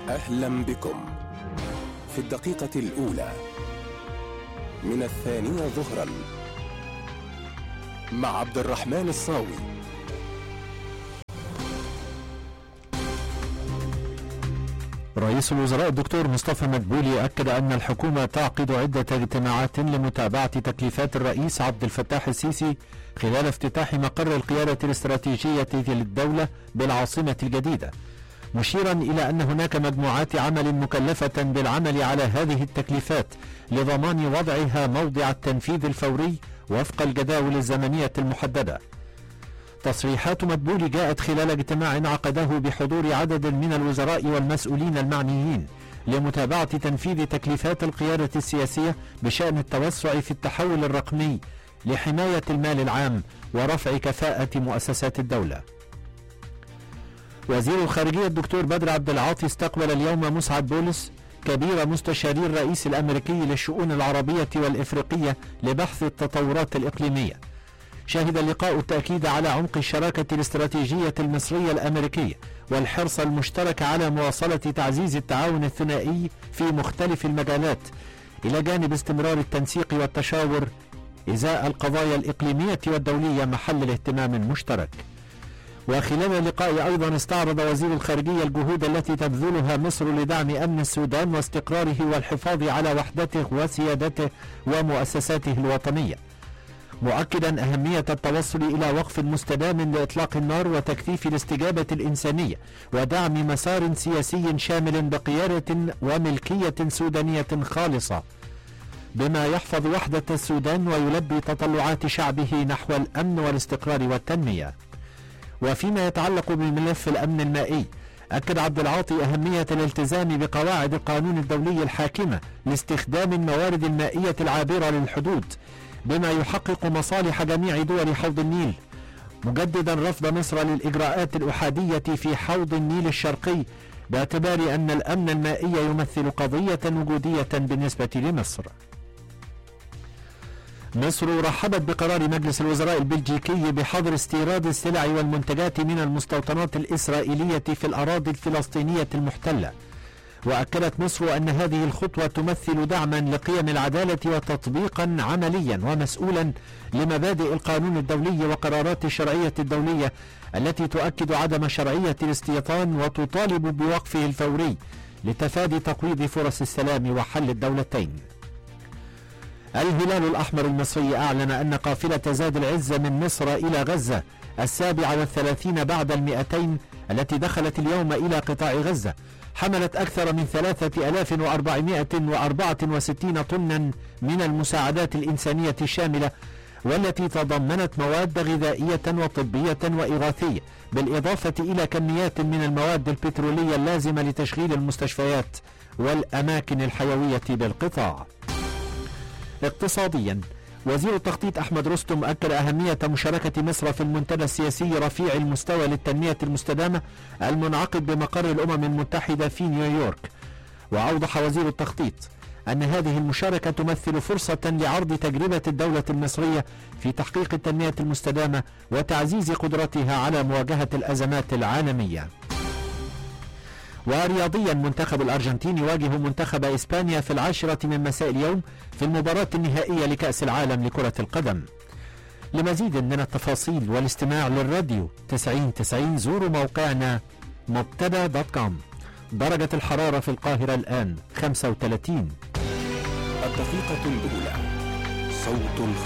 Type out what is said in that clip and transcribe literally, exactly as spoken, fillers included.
أهلا بكم في الدقيقة الأولى من الثانية ظهرا مع عبد الرحمن الصاوي. رئيس الوزراء الدكتور مصطفى مدبولي أكد أن الحكومة تعقد عدة اجتماعات لمتابعة تكليفات الرئيس عبد الفتاح السيسي خلال افتتاح مقر القيادة الاستراتيجية للدولة بالعاصمة الجديدة، مشيرا إلى أن هناك مجموعات عمل مكلفة بالعمل على هذه التكليفات لضمان وضعها موضع التنفيذ الفوري وفق الجداول الزمنية المحددة. تصريحات مدبولي جاءت خلال اجتماع عقده بحضور عدد من الوزراء والمسؤولين المعنيين لمتابعة تنفيذ تكليفات القيادة السياسية بشأن التوسع في التحول الرقمي لحماية المال العام ورفع كفاءة مؤسسات الدولة. وزير الخارجية الدكتور بدر عبد العاطي استقبل اليوم مسعد بولس كبير مستشاري الرئيس الأمريكي للشؤون العربية والإفريقية لبحث التطورات الإقليمية. شهد اللقاء التأكيد على عمق الشراكة الاستراتيجية المصرية الأمريكية والحرص المشترك على مواصلة تعزيز التعاون الثنائي في مختلف المجالات، إلى جانب استمرار التنسيق والتشاور إزاء القضايا الإقليمية والدولية محل الاهتمام المشترك. وخلال اللقاء أيضا استعرض وزير الخارجية الجهود التي تبذلها مصر لدعم أمن السودان واستقراره والحفاظ على وحدته وسيادته ومؤسساته الوطنية، مؤكدا أهمية التوصل إلى وقف مستدام لإطلاق النار وتكثيف الاستجابة الإنسانية ودعم مسار سياسي شامل بقيادة وملكية سودانية خالصة بما يحفظ وحدة السودان ويلبي تطلعات شعبه نحو الأمن والاستقرار والتنمية. وفيما يتعلق بملف الأمن المائي، أكد عبد العاطي أهمية الالتزام بقواعد القانون الدولي الحاكمة لاستخدام الموارد المائية العابرة للحدود بما يحقق مصالح جميع دول حوض النيل، مجددا رفض مصر للإجراءات الأحادية في حوض النيل الشرقي باعتبار أن الأمن المائي يمثل قضية وجودية بالنسبة لمصر. مصر رحبت بقرار مجلس الوزراء البلجيكي بحظر استيراد السلع والمنتجات من المستوطنات الإسرائيلية في الأراضي الفلسطينية المحتلة، وأكدت مصر أن هذه الخطوة تمثل دعما لقيم العدالة وتطبيقا عمليا ومسؤولا لمبادئ القانون الدولي وقرارات الشرعية الدولية التي تؤكد عدم شرعية الاستيطان وتطالب بوقفه الفوري لتفادي تقويض فرص السلام وحل الدولتين. الهلال الأحمر المصري أعلن أن قافلة زاد العزة من مصر إلى غزة السابعة والثلاثين بعد المئتين التي دخلت اليوم إلى قطاع غزة حملت أكثر من ثلاثة آلاف وأربعمائة وأربعة وستين طنا من المساعدات الإنسانية الشاملة، والتي تضمنت مواد غذائية وطبية وإغاثية، بالإضافة إلى كميات من المواد البترولية اللازمة لتشغيل المستشفيات والأماكن الحيوية بالقطاع. اقتصاديا، وزير التخطيط أحمد رستم أكد أهمية مشاركة مصر في المنتدى السياسي رفيع المستوى للتنمية المستدامة المنعقد بمقر الأمم المتحدة في نيويورك. وأوضح وزير التخطيط أن هذه المشاركة تمثل فرصة لعرض تجربة الدولة المصرية في تحقيق التنمية المستدامة وتعزيز قدرتها على مواجهة الأزمات العالمية. ورياضيا، منتخب الأرجنتين يواجه منتخب إسبانيا في العاشرة من مساء اليوم في المباراة النهائية لكأس العالم لكرة القدم. لمزيد من التفاصيل والاستماع للراديو تسعين تسعين زوروا موقعنا مبتدا دوت كوم. درجة الحرارة في القاهرة الآن خمسة وثلاثين. الدقيقة الأولى، صوت الخبر.